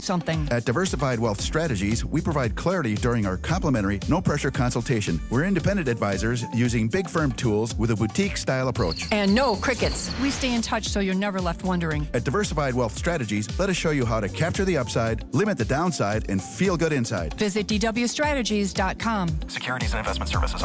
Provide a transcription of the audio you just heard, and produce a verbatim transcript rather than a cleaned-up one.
something. At Diversified Wealth Strategies, we provide clarity during our complimentary, no-pressure consultation. We're independent advisors using big firm tools with a boutique-style approach. And no crickets. We stay in touch so you're never left wondering. At Diversified Wealth Strategies, let us show you how to capture the upside, limit the downside, and feel good inside. Visit D W strategies dot com. Securities and investment services